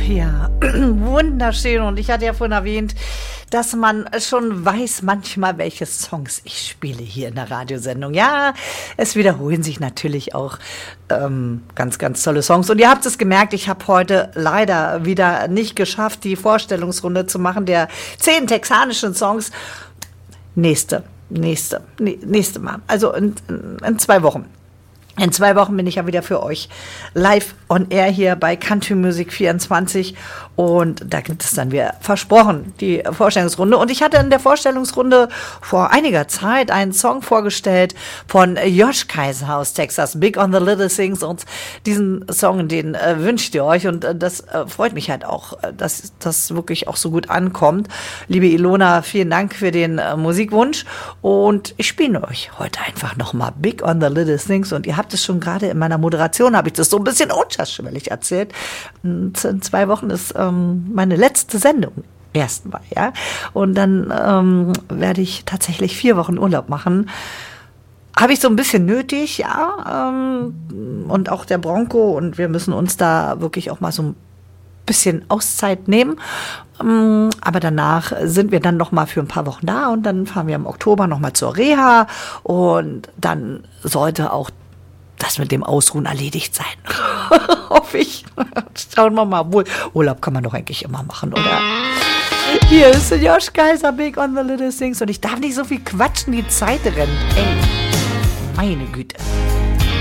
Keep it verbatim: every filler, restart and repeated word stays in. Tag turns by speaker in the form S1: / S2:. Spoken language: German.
S1: Ja, wunderschön. Und ich hatte ja vorhin erwähnt, dass man schon weiß manchmal, welche Songs ich spiele hier in der Radiosendung. Ja, es wiederholen sich natürlich auch ähm, ganz, ganz tolle Songs. Und ihr habt es gemerkt, ich habe heute leider wieder nicht geschafft, die Vorstellungsrunde zu machen der zehn texanischen Songs. Nächste, nächste, nächste Mal. Also in, in, in zwei Wochen. In zwei Wochen bin ich ja wieder für euch live on air hier bei Country Music vierundzwanzig und da gibt es dann wieder versprochen die Vorstellungsrunde. Und ich hatte in der Vorstellungsrunde vor einiger Zeit einen Song vorgestellt von Josh Kaiser aus Texas, Big on the Little Things, und diesen Song, den äh, wünscht ihr euch, und äh, das äh, freut mich halt auch, dass das wirklich auch so gut ankommt. Liebe Ilona, vielen Dank für den äh, Musikwunsch, und ich spiele euch heute einfach nochmal Big on the Little Things, und ihr habt es schon gerade in meiner Moderation, habe ich das so ein bisschen unschuldig erzählt. Und in zwei Wochen ist ähm, meine letzte Sendung. Erstmal, ja. Und dann ähm, werde ich tatsächlich vier Wochen Urlaub machen. Habe ich so ein bisschen nötig, ja. Ähm, und auch der Bronco. Und wir müssen uns da wirklich auch mal so ein bisschen Auszeit nehmen. Ähm, aber danach sind wir dann noch mal für ein paar Wochen da. Und dann fahren wir im Oktober noch mal zur Reha. Und dann sollte auch das mit dem Ausruhen erledigt sein. Hoffe ich. Schauen wir mal. Wohl, Urlaub kann man doch eigentlich immer machen, oder? Hier ist Josh Kaiser, Big on the Little Things. Und ich darf nicht so viel quatschen, die Zeit rennt. Ey, meine Güte.